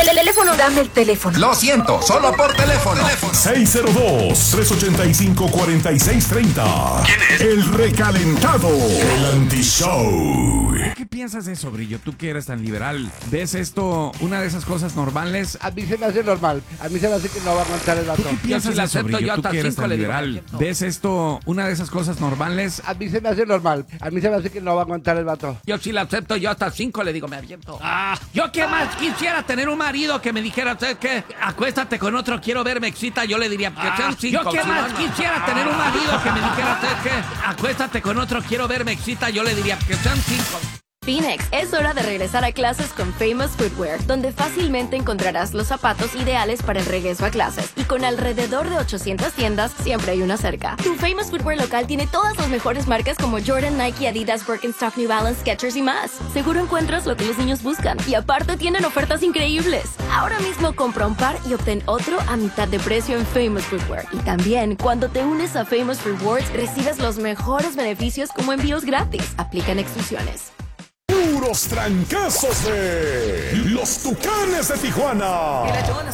Teléfono, dame el teléfono. Lo siento, solo por teléfono. 602-385-4630. ¿Quién es? El recalentado. El anti-show. ¿Qué piensas de eso, Brillo? Tú que eres tan liberal. ¿Ves esto una de esas cosas normales? A mí se me hace normal. A mí se me hace que no va a aguantar el ¿Tú qué batón. piensas de eso, Brillo? Tú que eres tan le digo, liberal. ¿Ves esto una de esas cosas normales? A mí se me hace normal. A mí se me hace que no va a aguantar el batón. Yo sí la acepto, yo hasta 5 le digo, me aviento. Yo qué más quisiera tener un marido que me dijera, ¿sabes qué? Acuéstate con otro, quiero ver, me excita, yo le diría que sean 5. Yo qué más quisiera tener un marido que me dijera, ¿sabes qué? Acuéstate con otro, quiero ver, me excita, yo le diría que sean 5. Phoenix, es hora de regresar a clases con Famous Footwear, donde fácilmente encontrarás los zapatos ideales para el regreso a clases. Y con alrededor de 800 tiendas, siempre hay una cerca. Tu Famous Footwear local tiene todas las mejores marcas como Jordan, Nike, Adidas, Birkenstock, New Balance, Skechers y más. Seguro encuentras lo que los niños buscan. Y aparte tienen ofertas increíbles. Ahora mismo compra un par y obtén otro a mitad de precio en Famous Footwear. Y también, cuando te unes a Famous Rewards, recibes los mejores beneficios como envíos gratis. Aplican exclusiones. Puros trancazos de los Tucanes de Tijuana.